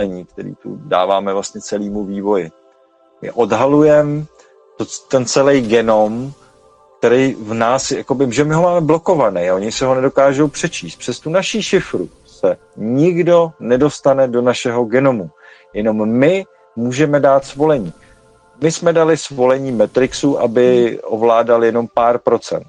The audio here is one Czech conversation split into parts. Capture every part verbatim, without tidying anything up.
který tu dáváme vlastně celému vývoji. My odhalujeme ten celý genom, který v nás, jakoby, že my ho máme blokovaný a oni se ho nedokážou přečíst. Přes tu naší šifru se nikdo nedostane do našeho genomu. Jenom my můžeme dát svolení. My jsme dali svolení Matrixu, aby ovládal jenom pár procent.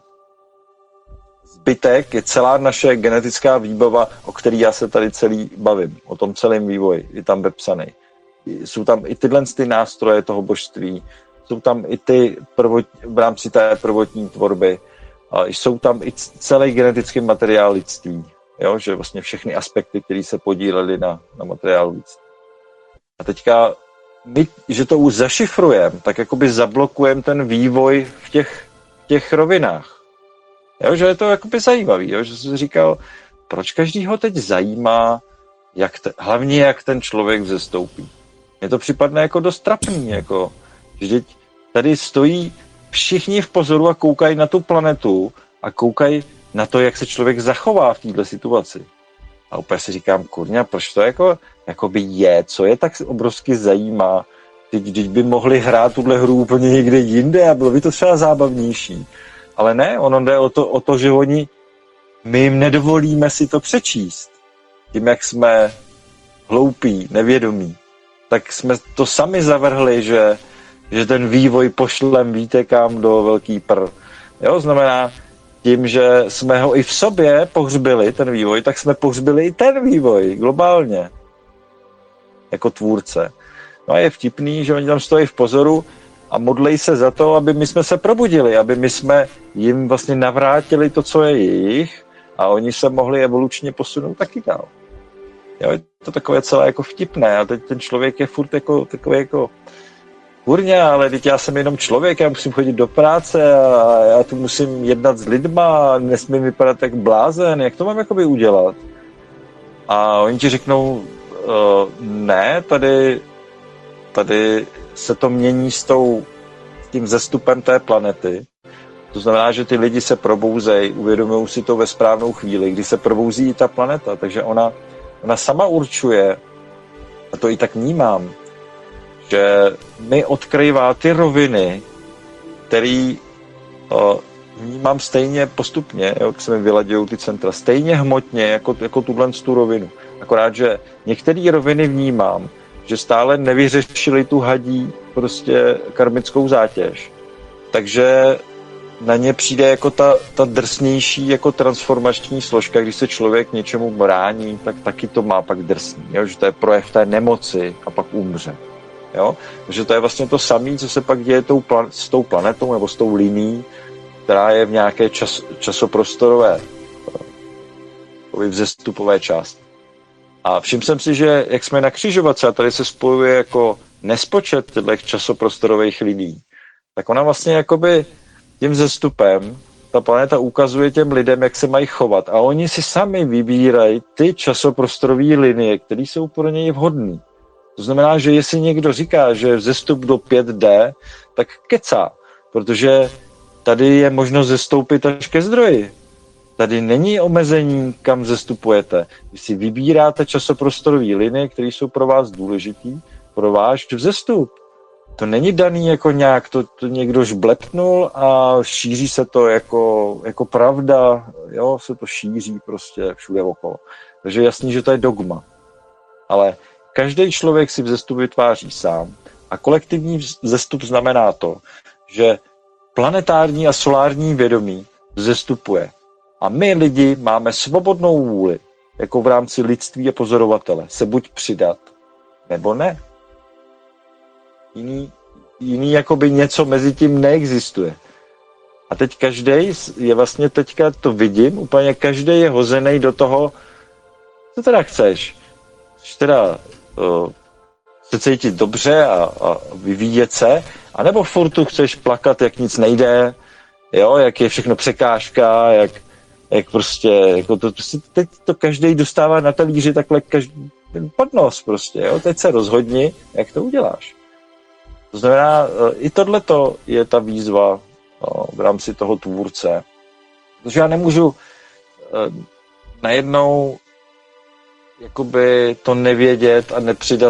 Zbytek je celá naše genetická výbava, o který já se tady celý bavím, o tom celém vývoji, je tam vepsaný. Jsou tam i tyhle ty nástroje toho božství, jsou tam i ty prvot, v rámci té prvotní tvorby, a jsou tam i celý genetický materiál lidství, jo? Že vlastně všechny aspekty, které se podílely na, na materiálu lidství. A teďka my, že to už zašifrujeme, tak jakoby zablokujeme ten vývoj v těch, v těch rovinách. Jo, že je to jakoby zajímavý, jo, že jsem říkal, proč každýho teď zajímá, jak te, hlavně jak ten člověk vzestoupí. Mně to připadne jako dost trapný, jako, že tady stojí všichni v pozoru a koukají na tu planetu a koukají na to, jak se člověk zachová v této situaci. A úplně si říkám, kurňa, proč to jako, jakoby je, co je tak obrovsky zajímá, teď by mohli hrát tuhle hru úplně někde jinde a bylo by to třeba zábavnější. Ale ne, ono jde o to, o to, že oni, my jim nedovolíme si to přečíst. Tím, jak jsme hloupí, nevědomí, tak jsme to sami zavrhli, že, že ten vývoj pošlem víte kam do velký pr. Jo, znamená, tím, že jsme ho i v sobě pohřbili, ten vývoj, tak jsme pohřbili i ten vývoj globálně. Jako tvůrce. No a je vtipný, že oni tam stojí v pozoru a modlej se za to, aby my jsme se probudili, aby my jsme jim vlastně navrátili to, co je jejich a oni se mohli evolučně posunout taky dál. Jo, je to takové celé jako vtipné a teď ten člověk je furt jako, takový jako kurňa, ale teď já jsem jenom člověk, já musím chodit do práce a já tu musím jednat s lidma a nesmím vypadat jak blázen, jak to mám jakoby udělat? A oni ti řeknou, uh, ne, tady, tady se to mění s, tou, s tím zestupem té planety. To znamená, že ty lidi se probouzejí, uvědomují si to ve správnou chvíli, kdy se probouzí i ta planeta, takže ona, ona sama určuje, a to i tak vnímám, že mi odkrývá ty roviny, který o, vnímám stejně postupně, jak se mi vyladějí ty centra, stejně hmotně jako, jako tuhle tu rovinu. Akorát, že některé roviny vnímám, že stále nevyřešili tu hadí prostě karmickou zátěž. Takže na ně přijde jako ta, ta drsnější jako transformační složka, když se člověk něčemu brání, tak taky to má pak drsný, jo? Že to je projev té nemoci a pak umře. Jo? Takže to je vlastně to samé, co se pak děje tou plan- s tou planetou nebo s tou linií, která je v nějaké čas- časoprostorové vzestupové části. A všiml jsem si, že jak jsme na křižovatce, a tady se spojuje jako nespočet těch časoprostorových lidí, tak ona vlastně jakoby tím vzestupem ta planeta ukazuje těm lidem, jak se mají chovat. A oni si sami vybírají ty časoprostorové linie, které jsou pro něj vhodné. To znamená, že jestli někdo říká, že vzestup do pět dé, tak kecá, protože tady je možnost zestoupit až ke zdroji. Tady není omezení, kam zestupujete. Vy si vybíráte časoprostorové linie, které jsou pro vás důležitý, pro váš vzestup. To není daný jako nějak, to, to někdo žblepnul a šíří se to jako, jako pravda, jo, se to šíří prostě všude okolo. Takže je jasný, že to je dogma. Ale každý člověk si vzestup vytváří sám a kolektivní vzestup znamená to, že planetární a solární vědomí vzestupuje. A my lidi máme svobodnou vůli, jako v rámci lidství a pozorovatele, se buď přidat, nebo ne. Jiný, jiný jakoby něco mezi tím neexistuje. A teď každý je vlastně teďka to vidím, úplně každý je hozený do toho, co teda chceš. Chceš teda uh, se cítit dobře a, a vyvíjet se, anebo furt tu chceš plakat, jak nic nejde, jo, jak je všechno překážka, jak, jak prostě, jako to, teď to každý dostává na talíři takhle každý ten podnos prostě, jo, teď se rozhodni, jak to uděláš. To znamená, i tohleto je ta výzva no, v rámci toho tvůrce. Protože já nemůžu eh, najednou jakoby to nevědět a nepřidat